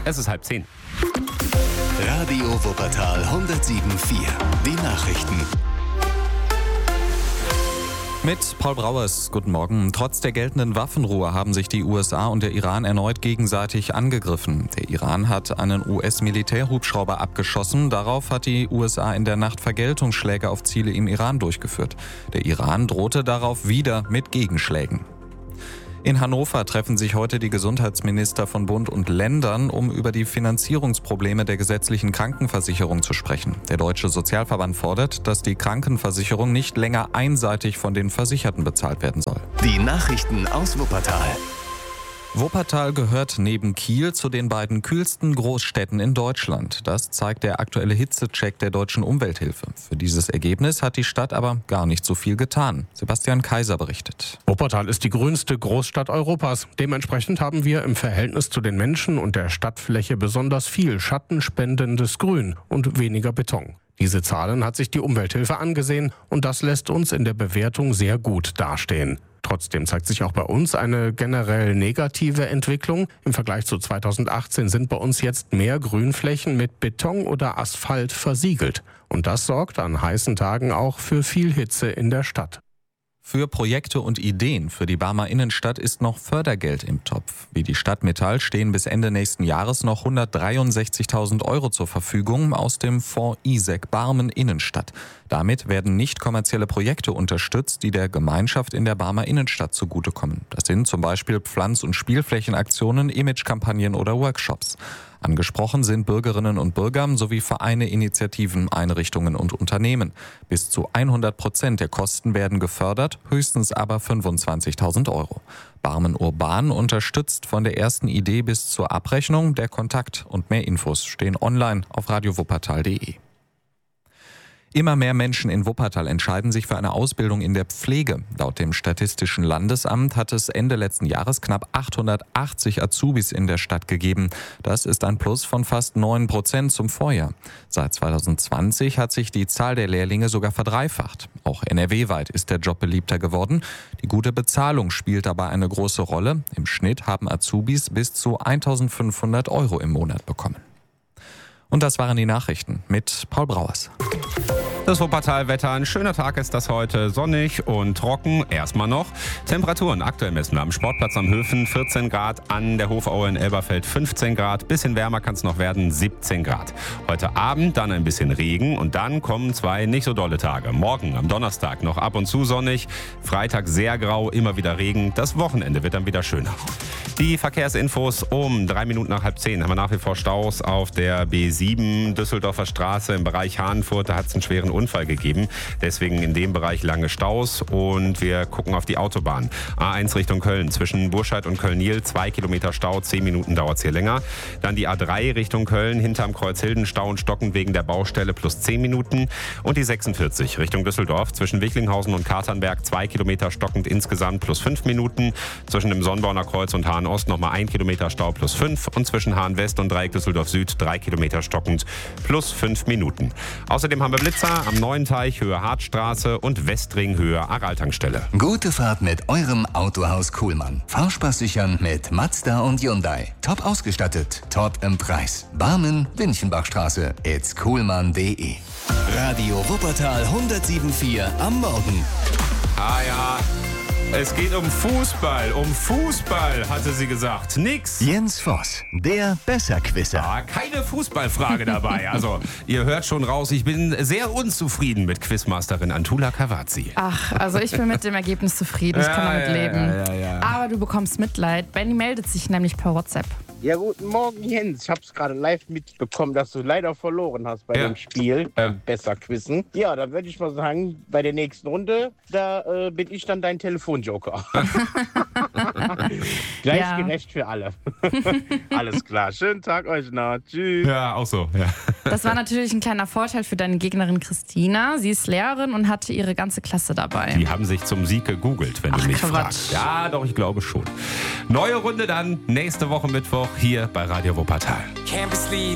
Es ist 9:30. Radio Wuppertal 107.4. Die Nachrichten. Mit Paul Brauers, guten Morgen. Trotz der geltenden Waffenruhe haben sich die USA und der Iran erneut gegenseitig angegriffen. Der Iran hat einen US-Militärhubschrauber abgeschossen. Darauf hat die USA in der Nacht Vergeltungsschläge auf Ziele im Iran durchgeführt. Der Iran drohte darauf wieder mit Gegenschlägen. In Hannover treffen sich heute die Gesundheitsminister von Bund und Ländern, um über die Finanzierungsprobleme der gesetzlichen Krankenversicherung zu sprechen. Der Deutsche Sozialverband fordert, dass die Krankenversicherung nicht länger einseitig von den Versicherten bezahlt werden soll. Die Nachrichten aus Wuppertal. Wuppertal gehört neben Kiel zu den beiden kühlsten Großstädten in Deutschland. Das zeigt der aktuelle Hitzecheck der Deutschen Umwelthilfe. Für dieses Ergebnis hat die Stadt aber gar nicht so viel getan. Sebastian Kaiser berichtet. Wuppertal ist die grünste Großstadt Europas. Dementsprechend haben wir im Verhältnis zu den Menschen und der Stadtfläche besonders viel schattenspendendes Grün und weniger Beton. Diese Zahlen hat sich die Umwelthilfe angesehen und das lässt uns in der Bewertung sehr gut dastehen. Trotzdem zeigt sich auch bei uns eine generell negative Entwicklung. Im Vergleich zu 2018 sind bei uns jetzt mehr Grünflächen mit Beton oder Asphalt versiegelt. Und das sorgt an heißen Tagen auch für viel Hitze in der Stadt. Für Projekte und Ideen für die Barmer Innenstadt ist noch Fördergeld im Topf. Wie die Stadt Metall stehen bis Ende nächsten Jahres noch 163.000 € zur Verfügung aus dem Fonds ISEC Barmen Innenstadt. Damit werden nicht kommerzielle Projekte unterstützt, die der Gemeinschaft in der Barmer Innenstadt zugutekommen. Das sind zum Beispiel Pflanz- und Spielflächenaktionen, Imagekampagnen oder Workshops. Angesprochen sind Bürgerinnen und Bürger sowie Vereine, Initiativen, Einrichtungen und Unternehmen. Bis zu 100% der Kosten werden gefördert, höchstens aber 25.000 €. Barmen Urban unterstützt von der ersten Idee bis zur Abrechnung. Der Kontakt und mehr Infos stehen online auf radiowuppertal.de. Immer mehr Menschen in Wuppertal entscheiden sich für eine Ausbildung in der Pflege. Laut dem Statistischen Landesamt hat es Ende letzten Jahres knapp 880 Azubis in der Stadt gegeben. Das ist ein Plus von fast 9% zum Vorjahr. Seit 2020 hat sich die Zahl der Lehrlinge sogar verdreifacht. Auch NRW-weit ist der Job beliebter geworden. Die gute Bezahlung spielt dabei eine große Rolle. Im Schnitt haben Azubis bis zu 1.500 € im Monat bekommen. Und das waren die Nachrichten mit Paul Brauers. Das Wuppertal-Wetter, ein schöner Tag ist das heute, sonnig und trocken. Erstmal noch Temperaturen aktuell messen wir am Sportplatz am Höfen 14 Grad, an der Hofaue in Elberfeld 15 Grad, bisschen wärmer kann es noch werden, 17 Grad. Heute Abend dann ein bisschen Regen und dann kommen 2 nicht so dolle Tage. Morgen am Donnerstag noch ab und zu sonnig, Freitag sehr grau, immer wieder Regen. Das Wochenende wird dann wieder schöner. Die Verkehrsinfos um 3 Minuten nach 9:30 haben wir nach wie vor Staus auf der B7 Düsseldorfer Straße im Bereich Hahnfurt. Da hat es einen schweren Unfall gegeben. Deswegen in dem Bereich lange Staus und wir gucken auf die Autobahn. A1 Richtung Köln zwischen Burscheid und Köln-Niel 2 Kilometer Stau, 10 Minuten dauert es hier länger. Dann die A3 Richtung Köln hinterm Kreuzhilden Stau und stockend wegen der Baustelle plus 10 Minuten. Und die 46 Richtung Düsseldorf zwischen Wichlinghausen und Katernberg 2 Kilometer stockend insgesamt plus 5 Minuten. Zwischen dem Sonnborner Kreuz und Hahn-Ost nochmal 1 Kilometer Stau plus 5 und zwischen Hahn-West und Dreieck Düsseldorf-Süd 3 Kilometer stockend plus 5 Minuten. Außerdem haben wir Blitzer am Neuen Teich Höhe Hartstraße und Westring Höhe Araltankstelle. Gute Fahrt mit eurem Autohaus Kuhlmann. Fahrspaß sichern mit Mazda und Hyundai. Top ausgestattet, top im Preis. Barmen, Winchenbachstraße, itskuhlmann.de. Radio Wuppertal 107.4 am Morgen. Ah ja, es geht um Fußball, hatte sie gesagt. Nix. Jens Voss, der Besserquisser. Ah, keine Fußballfrage dabei. Also, ihr hört schon raus, ich bin sehr unzufrieden mit Quizmasterin Antula Cavazzi. Ach, also ich bin mit dem Ergebnis zufrieden. Ich kann damit leben. Ja. Aber du bekommst Mitleid. Benny meldet sich nämlich per WhatsApp. Ja, guten Morgen, Jens. Ich hab's gerade live mitbekommen, dass du leider verloren hast bei dem Spiel. Besser quizzen. Ja, dann würde ich mal sagen, bei der nächsten Runde, da bin ich dann dein Telefonjoker. Gleichgerecht für alle. Alles klar. Schönen Tag euch noch. Tschüss. Ja, auch so. Ja. Das war natürlich ein kleiner Vorteil für deine Gegnerin Christina. Sie ist Lehrerin und hatte ihre ganze Klasse dabei. Die haben sich zum Sieg gegoogelt, wenn du mich fragst. Ja, doch, ich glaube schon. Neue Runde dann nächste Woche Mittwoch hier bei Radio Wuppertal. Campus Lead